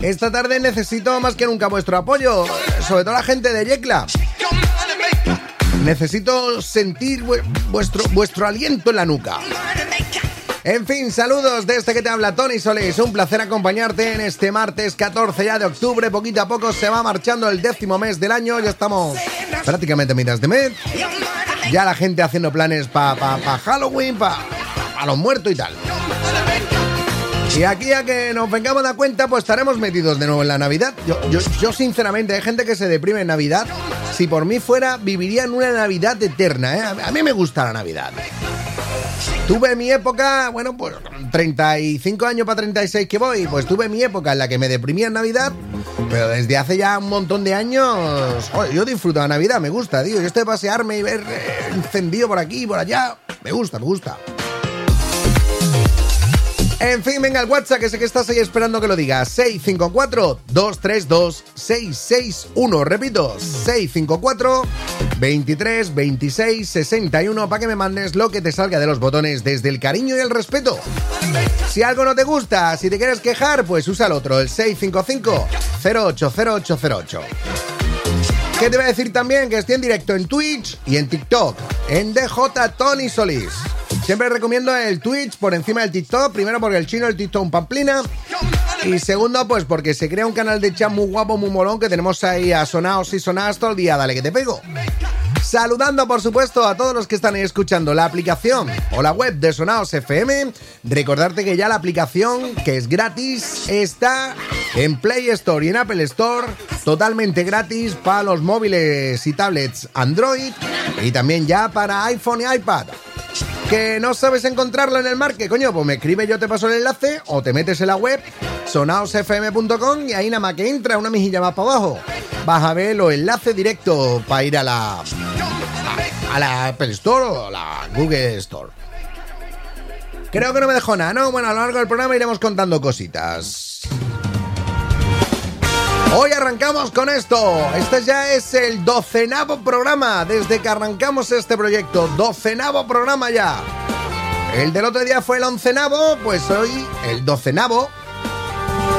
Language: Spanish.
Esta tarde necesito más que nunca vuestro apoyo, sobre todo la gente de Yecla. Necesito sentir vuestro aliento en la nuca. En fin, saludos desde que te habla Tony Solís. Un placer acompañarte en este martes 14 ya de octubre. Poquito a poco se va marchando el 10º mes del año. Ya estamos prácticamente a mitad de mes. Ya la gente haciendo planes para Halloween, para los muertos y tal. Y aquí a que nos vengamos a dar cuenta, pues estaremos metidos de nuevo en la Navidad. Yo sinceramente, hay gente que se deprime en Navidad. Si por mí fuera, viviría en una Navidad eterna, ¿eh? A mí me gusta la Navidad. Tuve mi época, bueno, pues 35 años para 36 que voy, pues tuve mi época en la que me deprimía en Navidad, pero desde hace ya un montón de años, yo disfruto de la Navidad, me gusta, tío. Yo estoy de pasearme y ver encendido por aquí y por allá, me gusta. En fin, venga el WhatsApp, que sé que estás ahí esperando que lo digas. 654-232-661. Repito, 654-232661 para que me mandes lo que te salga de los botones desde el cariño y el respeto. Si algo no te gusta, si te quieres quejar, pues usa el otro, el 655-080808. ¿Qué te voy a decir también? Que estoy en directo en Twitch y en TikTok, en DJ Tony Solís. Siempre recomiendo el Twitch por encima del TikTok. Primero porque el chino, el TikTok, un pamplina. Y segundo, pues porque se crea un canal de chat muy guapo, muy molón, que tenemos ahí a sonaos y sonadas todo el día. Dale que te pego. Saludando, por supuesto, a todos los que están ahí escuchando la aplicación o la web de Sonaos FM. Recordarte que ya la aplicación, que es gratis, está en Play Store y en Apple Store, totalmente gratis para los móviles y tablets Android y también ya para iPhone y iPad. ¿Que no sabes encontrarlo en el market? Coño, pues me escribe, yo te paso el enlace o te metes en la web sonaosfm.com y ahí nada más que entra una mejilla más para abajo vas a ver los enlaces directos para ir a la Apple Store o a la Google Store. Creo que no me dejo nada, ¿no? Bueno, a lo largo del programa iremos contando cositas. Hoy arrancamos con esto. Este ya es el 12º programa desde que arrancamos este proyecto. 12º programa ya. El del otro día fue el 11º, pues hoy el 12º.